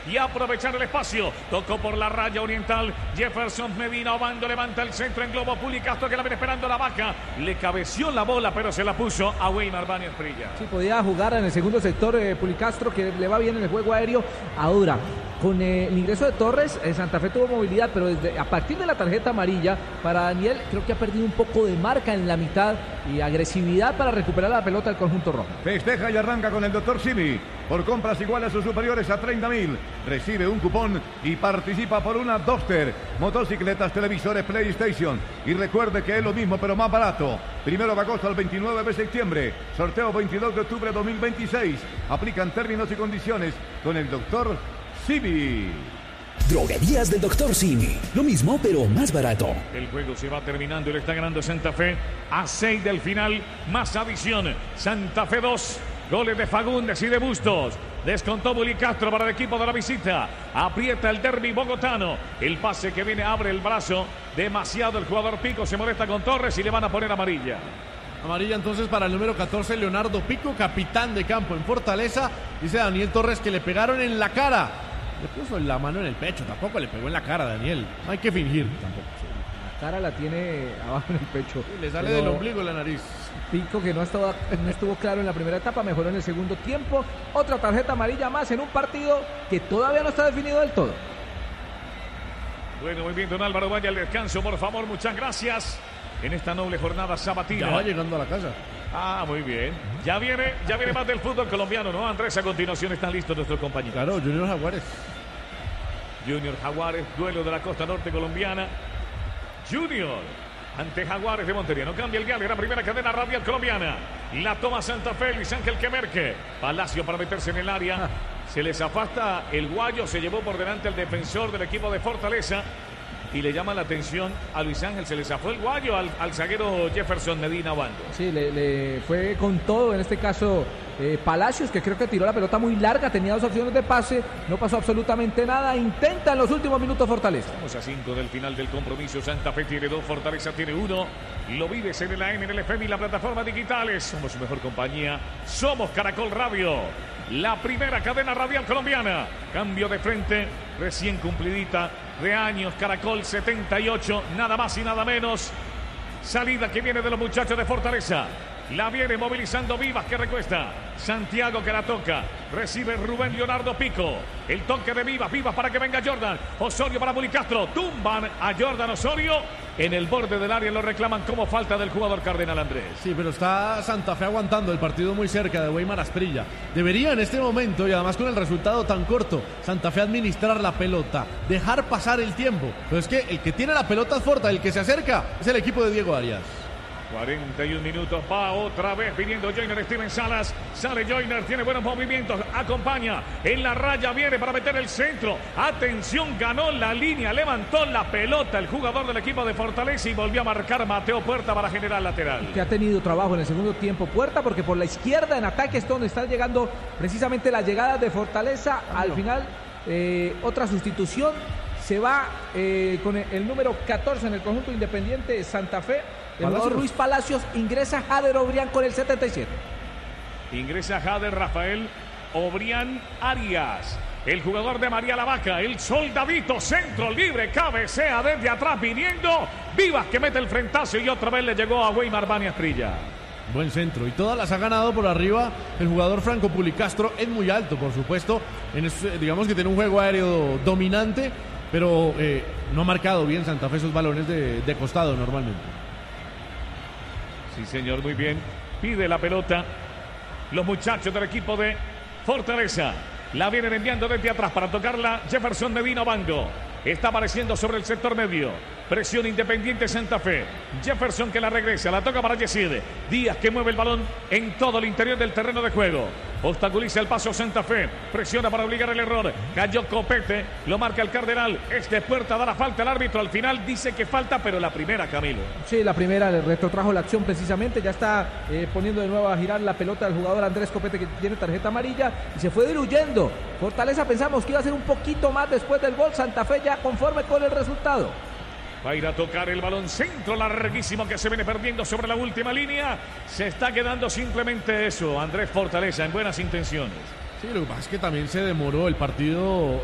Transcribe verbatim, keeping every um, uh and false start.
y aprovechar el espacio. Tocó por la raya oriental. Jefferson Medina Obando levanta el centro en globo. Pulicastro que la viene esperando la vaca. Le cabeció la bola, pero se la puso a Weimar Bani Asprilla. Sí, podía jugar en el segundo sector eh, Pulicastro, que le va bien en el juego aéreo. Ahora, con eh, el ingreso de Torres, eh, Santa Fe tuvo movilidad, pero desde, a partir de la tarjeta amarilla, para Daniel, creo que ha perdido un poco de marca en la mitad y agresividad para recuperar la pelota del conjunto rojo. Festeja y arranca con el doctor Simi. Por compras iguales a sus superiores a treinta mil, recibe un cupón y participa por una Duster, motocicletas, televisores, PlayStation. Y recuerde que es lo mismo, pero más barato. Primero de agosto al veintinueve de septiembre. Sorteo veintidós de octubre de dos mil veintiséis. Aplican términos y condiciones con el doctor Simi. Droguerías del doctor Simi. Lo mismo, pero más barato. El juego se va terminando y le está ganando Santa Fe a seis del final, más adición. Santa Fe dos. Goles de Fagundes y de Bustos. Descontó Pulicastro para el equipo de la visita. Aprieta el derbi bogotano. El pase que viene abre el brazo. Demasiado el jugador Pico. Se molesta con Torres y le van a poner amarilla. Amarilla entonces para el número catorce, Leonardo Pico, capitán de campo en Fortaleza. Dice Daniel Torres que le pegaron en la cara. Le puso la mano en el pecho. Tampoco le pegó en la cara, Daniel. No hay que fingir tampoco. La cara la tiene abajo en el pecho. Sí, le sale Pero... del ombligo la nariz. Pico, que no, estaba, no estuvo claro en la primera etapa, mejoró en el segundo tiempo. Otra tarjeta amarilla más en un partido que todavía no está definido del todo. Bueno, muy bien, don Álvaro, vaya al descanso, por favor, muchas gracias. En esta noble jornada sabatina. Ya va llegando a la casa. Ah, muy bien. Ya viene, ya viene más del fútbol colombiano, ¿no, Andrés? A continuación están listos nuestros compañeros. Claro, Junior Jaguares. Junior Jaguares, duelo de la costa norte colombiana. Junior ante Jaguares de Montería. No cambia el dial, era primera cadena radial colombiana. La toma Santa Fe, Luis Ángel Quemerque. Palacio para meterse en el área. Se les afasta el guayo, se llevó por delante el defensor del equipo de Fortaleza. Y le llama la atención a Luis Ángel, se le zafó el guayo al, al zaguero Jefferson Medina Obando. Sí, le, le fue con todo, en este caso eh, Palacios, que creo que tiró la pelota muy larga, tenía dos opciones de pase, no pasó absolutamente nada, intenta en los últimos minutos Fortaleza. Estamos a cinco del final del compromiso, Santa Fe tiene dos, Fortaleza tiene uno. Lo vives en el A M, en el F M y la plataforma digitales. Somos su mejor compañía, somos Caracol Radio, la primera cadena radial colombiana. Cambio de frente, recién cumplidita de años, Caracol setenta y ocho, nada más y nada menos. Salida que viene de los muchachos de Fortaleza. La viene movilizando Vivas, que recuesta. Santiago, que la toca. Recibe Rubén Leonardo Pico. El toque de Vivas. Vivas para que venga Jordan. Osorio para Pulicastro. Tumban a Jordan Osorio. En el borde del área lo reclaman como falta del jugador Cardenal Andrés. Sí, pero está Santa Fe aguantando el partido muy cerca de Weimar Asprilla. Debería en este momento, y además con el resultado tan corto, Santa Fe administrar la pelota, dejar pasar el tiempo. Pero es que el que tiene la pelota es Forta, el que se acerca es el equipo de Diego Arias. cuarenta y un minutos, va otra vez viniendo Joyner Steven Salas, sale Joyner, tiene buenos movimientos, acompaña, en la raya viene para meter el centro, atención, ganó la línea, levantó la pelota el jugador del equipo de Fortaleza y volvió a marcar Mateo Puerta para generar lateral. Que ha tenido trabajo en el segundo tiempo Puerta, porque por la izquierda en ataque es donde están llegando precisamente las llegadas de Fortaleza. Al final, eh, otra sustitución, se va eh, con el, el número catorce en el conjunto Independiente Santa Fe. El jugador Luis Palacios, ingresa Jader Obrián con el setenta y siete. Ingresa Jader Rafael Obrián Arias. El jugador de María la Vaca, el soldadito, centro libre, cabecea desde atrás viniendo. Vivas que mete el frentazo y otra vez le llegó a Weimar Bani Asprilla. Buen centro y todas las ha ganado por arriba el jugador Franco Pulicastro. Es muy alto, por supuesto. En este, digamos que tiene un juego aéreo dominante, pero eh, no ha marcado bien Santa Fe esos balones de, de costado normalmente. Sí, señor, muy bien. Pide la pelota los muchachos del equipo de Fortaleza. La vienen enviando desde atrás para tocarla Jefferson Medina Obando. Está apareciendo sobre el sector medio. Presión Independiente Santa Fe. Jefferson que la regresa, la toca para Yesid. Díaz que mueve el balón en todo el interior del terreno de juego. Obstaculiza el paso Santa Fe. Presiona para obligar el error. Cayó Copete, lo marca el Cardenal. Es de Puerta, da la falta al árbitro. Al final dice que falta, pero la primera, Camilo. Sí, la primera, le retrotrajo la acción precisamente. Ya está eh, poniendo de nuevo a girar la pelota del jugador Andrés Copete, que tiene tarjeta amarilla. Y se fue diluyendo. Fortaleza pensamos que iba a ser un poquito más después del gol. Santa Fe ya conforme con el resultado. Va a ir a tocar el balón centro larguísimo que se viene perdiendo sobre la última línea. Se está quedando simplemente eso. Andrés Fortaleza en buenas intenciones. Sí, lo que pasa es que también se demoró el partido.